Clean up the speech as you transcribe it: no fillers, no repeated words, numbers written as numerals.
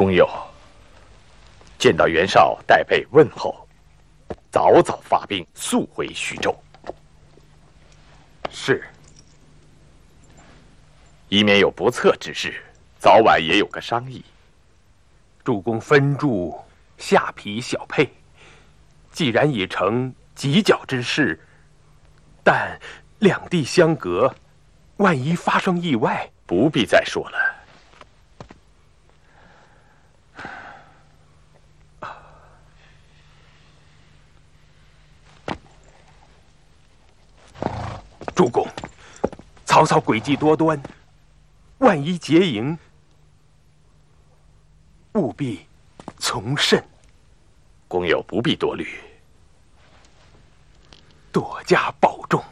公友见到袁绍带备问候，早早发兵速回徐州。 是。 以免有不测之事，早晚也有个商议。 主公分驻下邳、小沛，既然已成犄角之势，但两地相隔，万一发生意外， 不必再说了。 主公，曹操诡计多端，万一结营，务必从慎。 公友不必多虑， 多加保重。